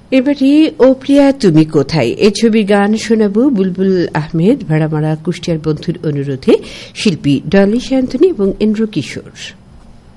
এবারে ও প্রিয়া তুমি কোথায় এ ছবির গান শোনাবো বুলবুল আহমেদ, ভাড়ামারা, কুষ্টিয়ার বন্ধুর অনুরোধে শিল্পী ডলি শান্তনী এবং ইন্দ্র কিশোর।